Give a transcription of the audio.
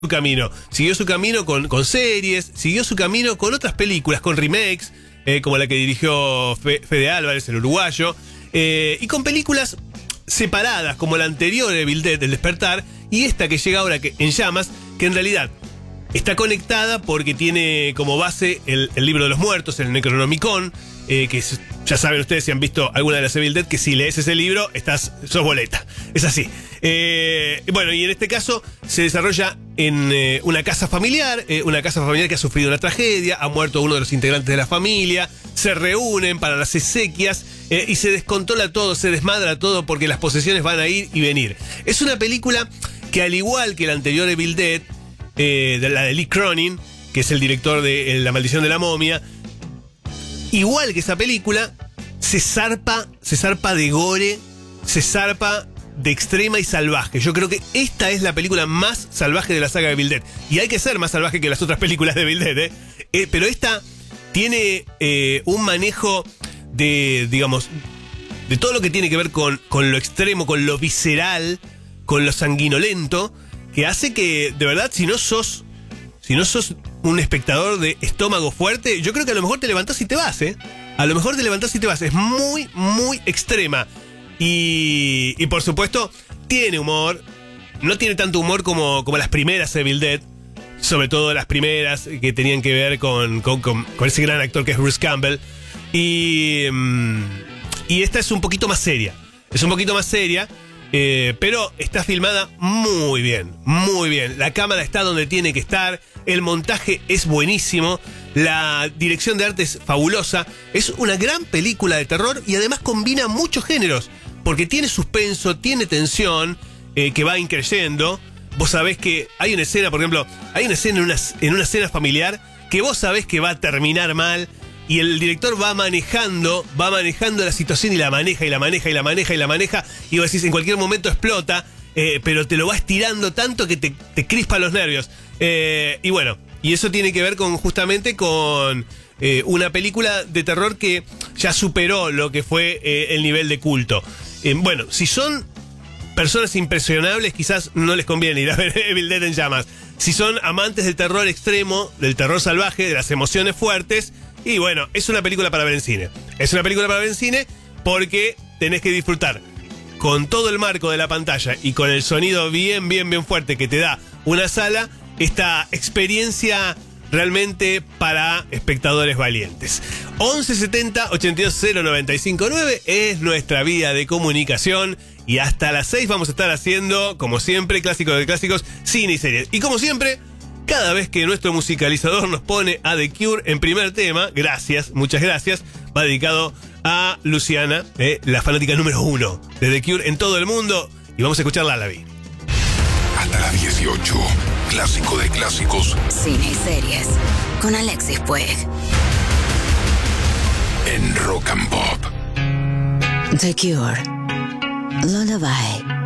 su camino. Siguió su camino con series, siguió su camino con otras películas, con remakes, como la que dirigió Fede Álvarez, el uruguayo, y con películas separadas, como la anterior, Evil Dead, El Despertar, y esta que llega ahora, En Llamas, que en realidad está conectada porque tiene como base el libro de los muertos, el Necronomicon, ya saben ustedes si han visto alguna de las Evil Dead, que si lees ese libro, sos boleta. Es así. Bueno, y en este caso se desarrolla en una casa familiar que ha sufrido una tragedia, ha muerto uno de los integrantes de la familia, se reúnen para las exequias y se descontrola todo, se desmadra todo porque las posesiones van a ir y venir. Es una película que, al igual que la anterior Evil Dead, la de Lee Cronin, que es el director de La Maldición de la Momia, igual que esa película, se zarpa de gore, se zarpa de extrema y salvaje. Yo creo que esta es la película más salvaje de la saga de Evil Dead. Y hay que ser más salvaje que las otras películas de Evil Dead, pero esta tiene un manejo de, digamos, de todo lo que tiene que ver con lo extremo, con lo visceral, con lo sanguinolento, que hace que, de verdad, si no sos un espectador de estómago fuerte, yo creo que a lo mejor te levantás y te vas, A lo mejor te levantás y te vas. Es muy, muy extrema. Y por supuesto, tiene humor. No tiene tanto humor como las primeras Evil Dead. Sobre todo las primeras que tenían que ver con ese gran actor que es Bruce Campbell. Y esta es un poquito más seria. Pero está filmada muy bien, muy bien. La cámara está donde tiene que estar. El montaje es buenísimo. La dirección de arte es fabulosa. Es una gran película de terror y además combina muchos géneros. Porque tiene suspenso, tiene tensión, que va increyendo. Vos sabés que hay una escena, por ejemplo, en una escena familiar que vos sabés que va a terminar mal. Y el director va manejando la situación y la maneja. Y vos decís, en cualquier momento explota, pero te lo va estirando tanto que te crispa los nervios. Y bueno, y eso tiene que ver justamente con una película de terror que ya superó lo que fue el nivel de culto. Bueno, si son personas impresionables, quizás no les conviene ir a ver Evil Dead en Llamas. Si son amantes del terror extremo, del terror salvaje, de las emociones fuertes, y bueno, es una película para ver en cine. Es una película para ver en cine porque tenés que disfrutar con todo el marco de la pantalla y con el sonido bien fuerte que te da una sala, esta experiencia realmente para espectadores valientes. 1170 820 es nuestra vía de comunicación. Y hasta las 6 vamos a estar haciendo, como siempre, clásicos de clásicos, cine y series. Y como siempre, cada vez que nuestro musicalizador nos pone a The Cure en primer tema, muchas gracias, va dedicado a Luciana, la fanática número 1 de The Cure en todo el mundo. Y vamos a escuchar Lullaby. Hasta las 18, clásico de clásicos. Cine y series, con Alexis Puig. En Rock and Pop. The Cure. Lullaby.